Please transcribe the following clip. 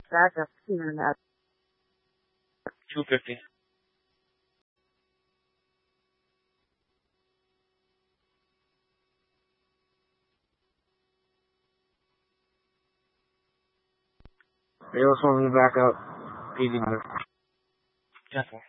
backup here now. 250. They also want me back up. PD matter. 10-4.